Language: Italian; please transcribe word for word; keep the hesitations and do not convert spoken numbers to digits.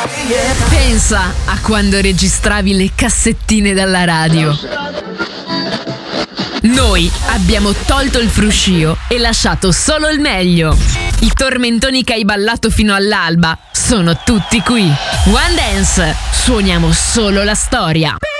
Pensa a quando registravi le cassettine dalla radio. Noi abbiamo tolto il fruscio e lasciato solo il meglio. I tormentoni che hai ballato fino all'alba sono tutti qui. One Dance, suoniamo solo la storia.